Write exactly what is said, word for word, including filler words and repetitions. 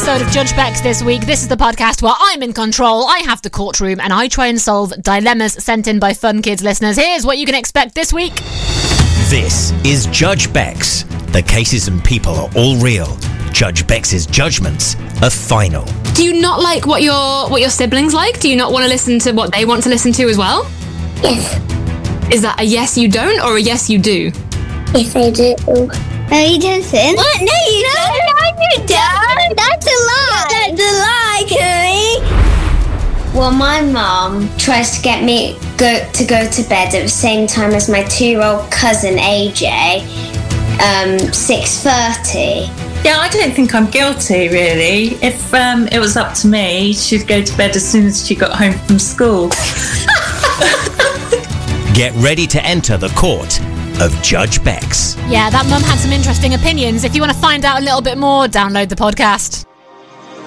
episode of Judge Bex this week. This is the podcast where I'm in control, I have the courtroom, and I try and solve dilemmas sent in by Fun Kids listeners. Here's what you can expect this week. This is Judge Bex. The cases and people are all real. Judge Bex's judgments are final. Do you not like what your what your siblings like? Do you not want to listen to what they want to listen to as well? Yes. Is that a yes you don't or a yes you do? Yes, I do. No, you don't think? What? No, you no, don't. No, you don't. That's a lie. That's a lie, Curry. Well, my mum tries to get me go to go to bed at the same time as my two-year-old cousin A J, um, six thirty. Yeah, I don't think I'm guilty, really. If um, it was up to me, she'd go to bed as soon as she got home from school. Get ready to enter the court of Judge Bex. Yeah, that mum had some interesting opinions. If you want to find out a little bit more, download the podcast.